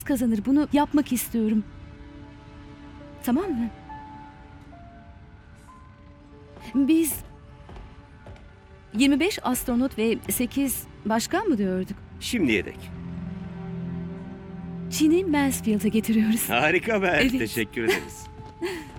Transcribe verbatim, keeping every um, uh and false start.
kazanır. Bunu yapmak istiyorum. Tamam mı? Biz yirmi beş astronot ve sekiz başkan mı diyorduk? Şimdiye dek. Çin'i Mansfield'a getiriyoruz. Harika be. Evet. Teşekkür ederiz.